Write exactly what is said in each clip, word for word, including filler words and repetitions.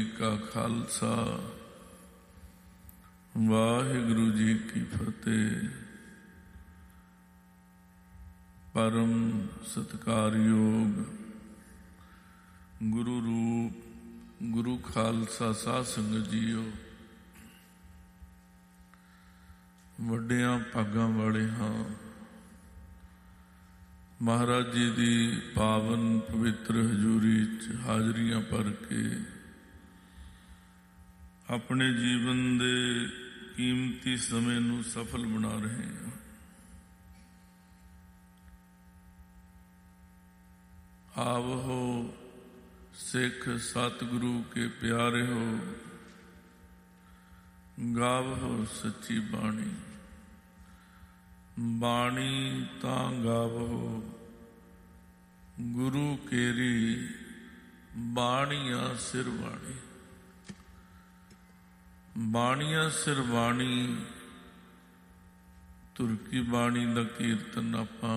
का खालसा वाहिगुरु जी की फतेह। परम सत्कारयोग गुरु रूप गुरु खालसा साध संगत जीओ, वड्डियां भागां वाले हाँ। महाराज जी की पावन पवित्र हजूरी च हाजरियां भर के अपने जीवन दे कीमती समय नूं सफल बना रहे हैं। आवहो सिख सतगुरु के प्यारे हो, गावहो सच्ची बाणी। बाणी तां गावहो गुरु केरी, बाणिया सिर बाणी। बाणिया सिर बाणी, तुरकी बाणी का कीर्तन आपां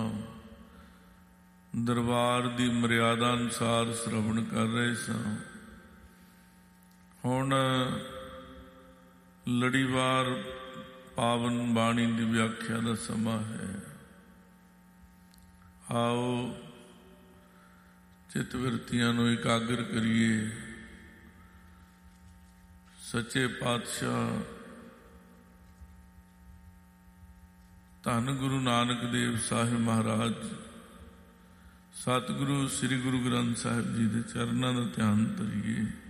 दरबार की मर्यादा अनुसार श्रवण कर रहे सां। हुण लड़ीवार पावन बाणी की व्याख्या का समा है। आओ चितवृत्तियां नूं एकाग्र करिए। सच्चे पातशाह धन गुरु नानक देव साहिब महाराज सतगुरु श्री गुरु ग्रंथ साहिब जी के चरणों का ध्यान धरिए।